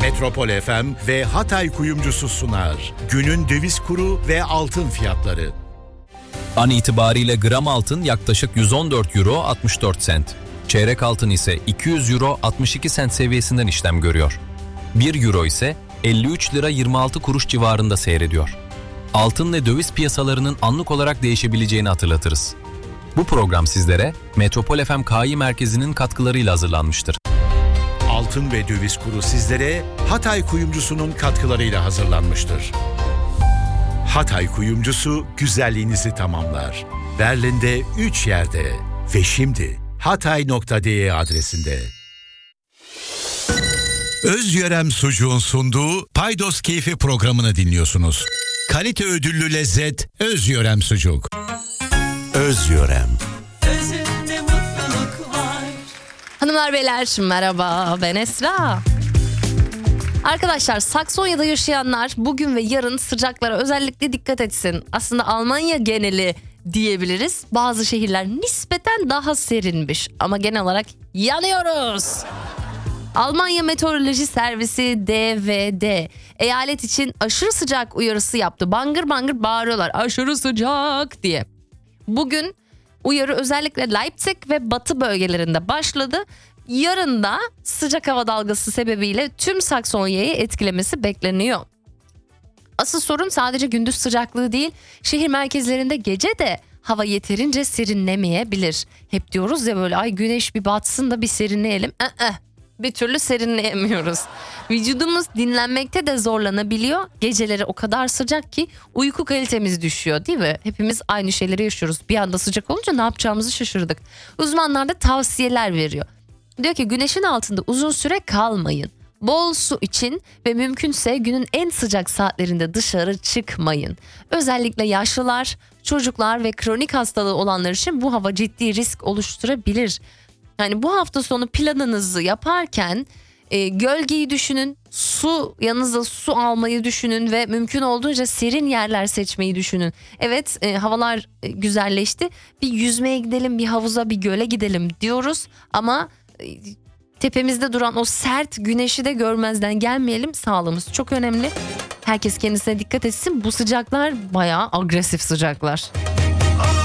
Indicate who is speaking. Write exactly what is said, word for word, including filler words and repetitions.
Speaker 1: Metropol F M ve Hatay Kuyumcusu sunar. Günün döviz kuru ve altın fiyatları.
Speaker 2: An itibariyle gram altın yaklaşık yüz on dört euro altmış dört sent. Çeyrek altın ise iki yüz euro altmış iki sent seviyesinden işlem görüyor. bir euro ise elli üç lira yirmi altı kuruş civarında seyrediyor. Altın ve döviz piyasalarının anlık olarak değişebileceğini hatırlatırız. Bu program sizlere Metropol F M K I merkezinin katkılarıyla hazırlanmıştır.
Speaker 1: Altın ve döviz kuru sizlere Hatay Kuyumcusu'nun katkılarıyla hazırlanmıştır. Hatay Kuyumcusu güzelliğinizi tamamlar. Berlin'de üç yerde ve şimdi hatay nokta de adresinde. Özyörem Sucuğun sunduğu Paydos Keyfi programını dinliyorsunuz. Kalite ödüllü lezzet Özyörem Sucuk. Özyörem.
Speaker 3: Özünde mutluluk var.
Speaker 4: Hanımlar beyler merhaba, ben Esra. Arkadaşlar, Saksonya'da yaşayanlar bugün ve yarın sıcaklara özellikle dikkat etsin. Aslında Almanya geneli diyebiliriz. Bazı şehirler nispeten daha serinmiş ama genel olarak yanıyoruz. Almanya Meteoroloji Servisi D V D eyalet için aşırı sıcak uyarısı yaptı. Bangır bangır bağırıyorlar aşırı sıcak diye. Bugün uyarı özellikle Leipzig ve batı bölgelerinde başladı. Yarın da sıcak hava dalgası sebebiyle tüm Saksonya'yı etkilemesi bekleniyor. Asıl sorun sadece gündüz sıcaklığı değil, şehir merkezlerinde gece de hava yeterince serinlemeyebilir. Hep diyoruz ya böyle ay güneş bir batsın da bir serinleyelim. Ee, bir türlü serinleyemiyoruz. Vücudumuz dinlenmekte de zorlanabiliyor. Geceleri o kadar sıcak ki uyku kalitemiz düşüyor, değil mi? Hepimiz aynı şeyleri yaşıyoruz. Bir anda sıcak olunca ne yapacağımızı şaşırdık. Uzmanlar da tavsiyeler veriyor. Diyor ki güneşin altında uzun süre kalmayın. Bol su için ve mümkünse günün en sıcak saatlerinde dışarı çıkmayın. Özellikle yaşlılar, çocuklar ve kronik hastalığı olanlar için bu hava ciddi risk oluşturabilir. Yani bu hafta sonu planınızı yaparken e, gölgeyi düşünün, su yanınıza su almayı düşünün ve mümkün olduğunca serin yerler seçmeyi düşünün. Evet, e, havalar e, güzelleşti. Bir yüzmeye gidelim, bir havuza, bir göle gidelim diyoruz ama e, tepemizde duran o sert güneşi de görmezden gelmeyelim. Sağlığımız çok önemli. Herkes kendisine dikkat etsin. Bu sıcaklar bayağı agresif sıcaklar.